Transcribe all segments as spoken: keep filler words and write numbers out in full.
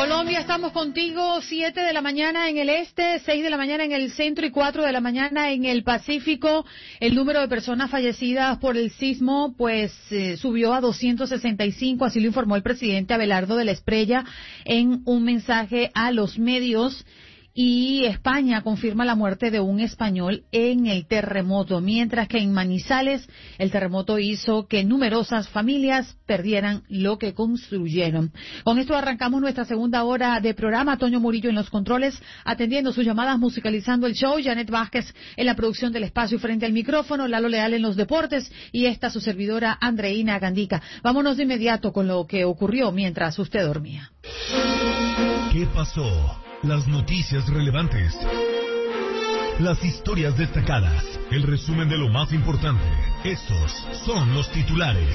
Colombia, estamos contigo, siete de la mañana en el este, seis de la mañana en el centro y cuatro de la mañana en el Pacífico. El número de personas fallecidas por el sismo pues eh, subió a doscientos sesenta y cinco, así lo informó el presidente Abelardo de la Espriella en un mensaje a los medios. Y España confirma la muerte de un español en el terremoto, mientras que en Manizales el terremoto hizo que numerosas familias perdieran lo que construyeron. Con esto arrancamos nuestra segunda hora de programa. Toño Murillo en los controles, atendiendo sus llamadas, musicalizando el show. Janet Vázquez en la producción del espacio frente al micrófono. Lalo Leal en los deportes y esta su servidora Andreina Gandica. Vámonos de inmediato con lo que ocurrió mientras usted dormía. ¿Qué pasó? Las noticias relevantes, las historias destacadas, el resumen de lo más importante. Estos son los titulares.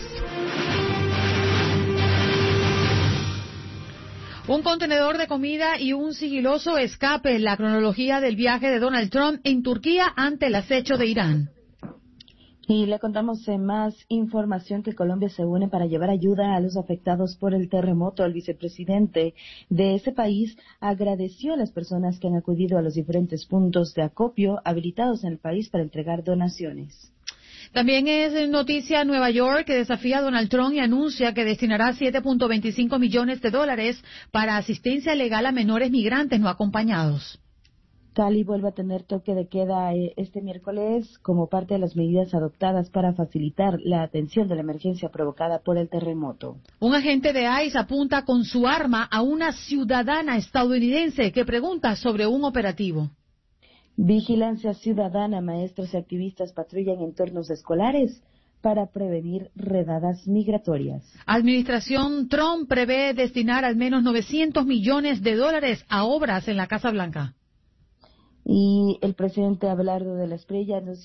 Un contenedor de comida y un sigiloso escape. La cronología del viaje de Donald Trump en Turquía ante el acecho de Irán. Y le contamos en más información que Colombia se une para llevar ayuda a los afectados por el terremoto. El vicepresidente de ese país agradeció a las personas que han acudido a los diferentes puntos de acopio habilitados en el país para entregar donaciones. También es noticia Nueva York, que desafía a Donald Trump y anuncia que destinará siete punto veinticinco millones de dólares para asistencia legal a menores migrantes no acompañados. Cali vuelve a tener toque de queda este miércoles como parte de las medidas adoptadas para facilitar la atención de la emergencia provocada por el terremoto. Un agente de ICE apunta con su arma a una ciudadana estadounidense que pregunta sobre un operativo. Vigilancia ciudadana, maestros y activistas patrullan entornos escolares para prevenir redadas migratorias. Administración Trump prevé destinar al menos novecientos millones de dólares a obras en la Casa Blanca. Y el presidente Abelardo de la Espriella anunció